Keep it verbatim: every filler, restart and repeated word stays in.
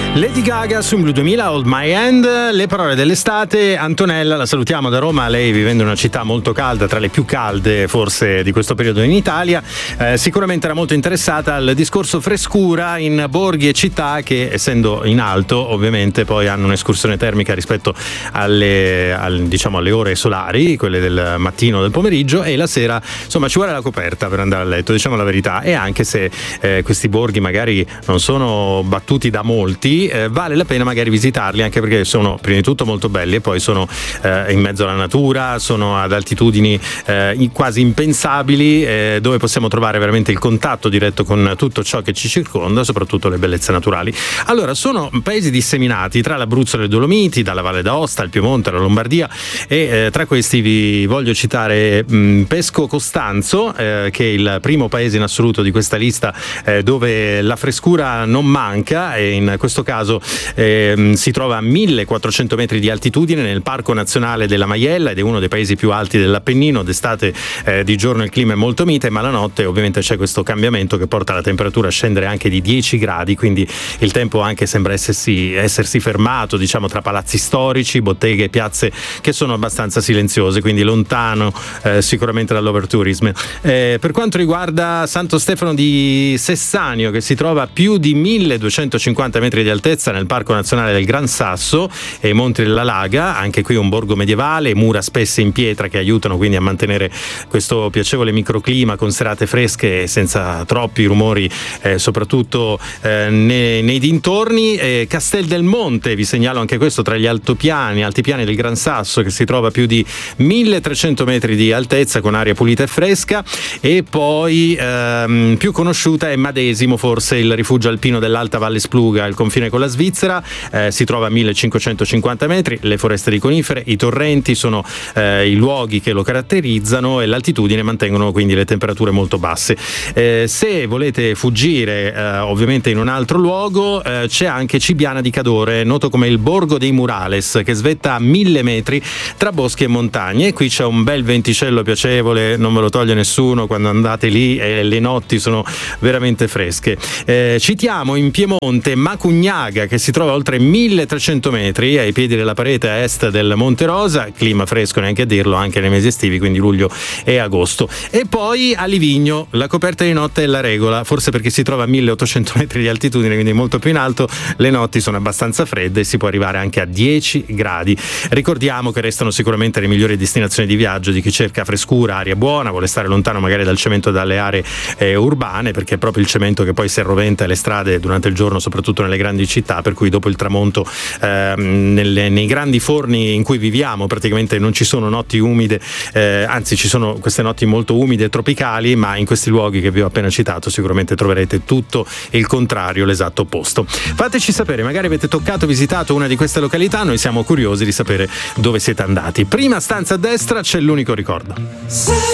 Lady Gaga su Blue duemila, Hold My Hand, le parole dell'estate. Antonella, la salutiamo da Roma, lei vivendo in una città molto calda, tra le più calde forse di questo periodo in Italia, eh, sicuramente era molto interessata al discorso frescura in borghi e città che, essendo in alto, ovviamente poi hanno un'escursione termica rispetto alle, al, diciamo, alle ore solari, quelle del mattino o del pomeriggio, e la sera insomma ci vuole la coperta per andare a letto, diciamo la verità. E anche se eh, questi borghi magari non sono battuti da molti, Eh, vale la pena magari visitarli, anche perché sono prima di tutto molto belli e poi sono eh, in mezzo alla natura, sono ad altitudini eh, quasi impensabili, eh, dove possiamo trovare veramente il contatto diretto con tutto ciò che ci circonda, soprattutto le bellezze naturali. Allora, sono paesi disseminati tra l'Abruzzo e le Dolomiti, dalla Valle d'Aosta, il Piemonte, la Lombardia, e eh, tra questi vi voglio citare mh, Pesco Costanzo, eh, che è il primo paese in assoluto di questa lista eh, dove la frescura non manca, e in questo caso eh, si trova a millequattrocento metri di altitudine nel Parco Nazionale della Maiella, ed è uno dei paesi più alti dell'Appennino. D'estate eh, di giorno il clima è molto mite, ma la notte ovviamente c'è questo cambiamento che porta la temperatura a scendere anche di dieci gradi, quindi il tempo anche sembra essersi, essersi fermato, diciamo, tra palazzi storici, botteghe e piazze che sono abbastanza silenziose, quindi lontano eh, sicuramente dall'overtourism. Eh, per quanto riguarda Santo Stefano di Sessanio, che si trova a più di milleduecentocinquanta metri di altezza nel Parco Nazionale del Gran Sasso e i Monti della Laga, anche qui un borgo medievale, mura spesse in pietra che aiutano quindi a mantenere questo piacevole microclima con serate fresche e senza troppi rumori, eh, soprattutto eh, nei, nei dintorni. eh, Castel del Monte, vi segnalo anche questo, tra gli altopiani, altipiani del Gran Sasso, che si trova a più di milletrecento metri di altezza con aria pulita e fresca. E poi ehm, più conosciuta è Madesimo, forse il rifugio alpino dell'Alta Valle Spluga, il confine con la Svizzera, eh, si trova a millecinquecentocinquanta metri, le foreste di conifere, i torrenti sono eh, i luoghi che lo caratterizzano, e l'altitudine mantengono quindi le temperature molto basse. Eh, se volete fuggire eh, ovviamente in un altro luogo, eh, c'è anche Cibiana di Cadore, noto come il Borgo dei Murales, che svetta a mille metri tra boschi e montagne, e qui c'è un bel venticello piacevole, non ve lo toglie nessuno quando andate lì, e le notti sono veramente fresche. Eh, citiamo in Piemonte Macugnaga, che si trova a oltre milletrecento metri ai piedi della parete a est del Monte Rosa, clima fresco neanche a dirlo anche nei mesi estivi, quindi luglio e agosto. E poi a Livigno la coperta di notte è la regola, forse perché si trova a milleottocento metri di altitudine, quindi molto più in alto, le notti sono abbastanza fredde e si può arrivare anche a dieci gradi. Ricordiamo che restano sicuramente le migliori destinazioni di viaggio di chi cerca frescura, aria buona, vuole stare lontano magari dal cemento e dalle aree eh, urbane, perché è proprio il cemento che poi si arroventa le strade durante il giorno, soprattutto nelle grandi città, per cui dopo il tramonto ehm, nelle, nei grandi forni in cui viviamo praticamente non ci sono notti umide, eh, anzi ci sono queste notti molto umide e tropicali, ma in questi luoghi che vi ho appena citato sicuramente troverete tutto il contrario, l'esatto opposto. Fateci sapere, magari avete toccato, visitato una di queste località, noi siamo curiosi di sapere dove siete andati. Prima stanza a destra c'è l'unico ricordo.